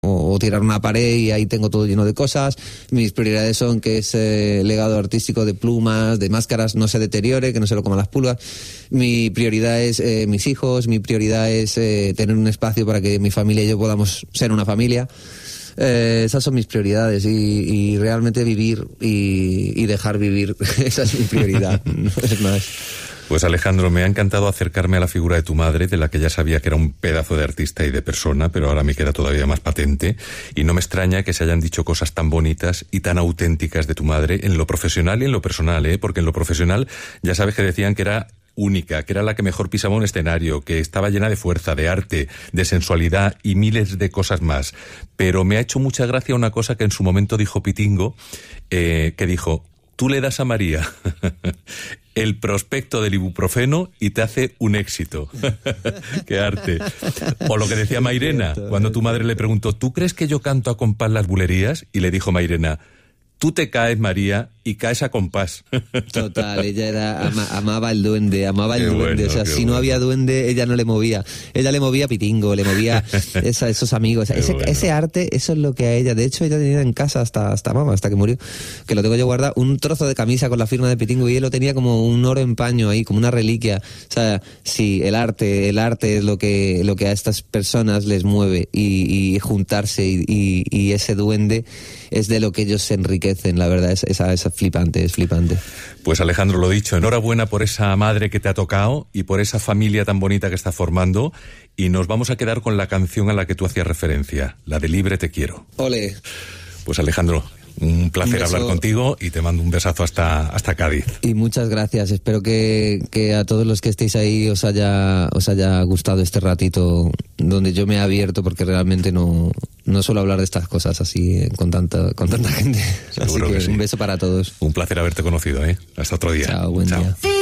o tirar una pared y ahí tengo todo lleno de cosas. Mis prioridades son que ese legado artístico de plumas, de máscaras, no se deteriore, que no se lo coman las pulgas. Mi prioridad es mis hijos, mi prioridad es tener un espacio para que mi familia y yo podamos ser una familia. Esas son mis prioridades y realmente vivir y dejar vivir. Esa es mi prioridad. No es más. Pues Alejandro, me ha encantado acercarme a la figura de tu madre, de la que ya sabía que era un pedazo de artista y de persona, pero ahora me queda todavía más patente, y no me extraña que se hayan dicho cosas tan bonitas y tan auténticas de tu madre en lo profesional y en lo personal, porque en lo profesional ya sabes que decían que era única, que era la que mejor pisaba un escenario, que estaba llena de fuerza, de arte, de sensualidad y miles de cosas más. Pero me ha hecho mucha gracia una cosa que en su momento dijo Pitingo, que dijo: tú le das a María el prospecto del ibuprofeno y te hace un éxito. ¡Qué arte! O lo que decía Mairena, cuando tu madre le preguntó: ¿tú crees que yo canto a compás las bulerías? Y le dijo Mairena: tú te caes, María, y caes a compás. Total, ella amaba el duende, Bueno, o sea, si no había duende, ella no le movía. Ella le movía Pitingo, le movía esos amigos. Ese arte, eso es lo que a ella, de hecho, ella tenía en casa hasta que murió, que lo tengo yo guardado, un trozo de camisa con la firma de Pitingo, y él lo tenía como un oro en paño ahí, como una reliquia. O sea, sí, el arte es lo que a estas personas les mueve, y juntarse y ese duende es de lo que ellos se enriquecen, la verdad, es flipante. Pues Alejandro, lo dicho, enhorabuena por esa madre que te ha tocado y por esa familia tan bonita que está formando, y nos vamos a quedar con la canción a la que tú hacías referencia, la de Libre te quiero. Ole. Pues Alejandro, un placer hablar contigo y te mando un besazo hasta Cádiz. Y muchas gracias, espero que a todos los que estéis ahí os haya gustado este ratito donde yo me he abierto, porque realmente no suelo hablar de estas cosas así con tanta gente. Seguro así que sí. Un beso para todos. Un placer haberte conocido, Hasta otro día. Chao, buen día.